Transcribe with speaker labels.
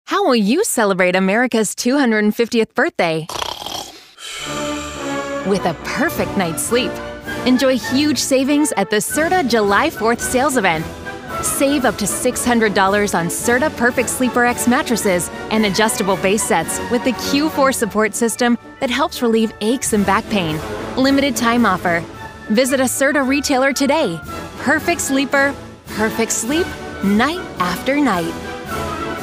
Speaker 1: How will you celebrate America's 250th birthday? With a perfect night's sleep. Enjoy huge savings at the Serta July 4th sales event. Save up to $600 on Serta Perfect Sleeper X mattresses and adjustable base sets with the Q4 support system that helps relieve aches and back pain. Limited time offer. Visit a Serta retailer today. Perfect sleeper, perfect sleep, night after night.